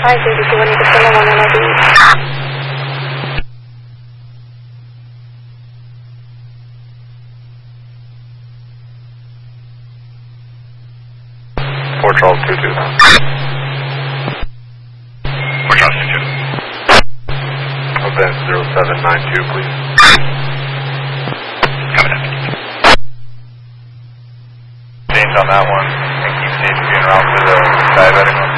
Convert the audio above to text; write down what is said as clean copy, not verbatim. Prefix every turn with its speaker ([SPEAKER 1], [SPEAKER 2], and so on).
[SPEAKER 1] Hi, JDC 187 1LD.
[SPEAKER 2] Fort Charles 22. Fort Charles 22. Event 0792, please. Coming up. Change on that one, and keep safety en route for the diabetic one.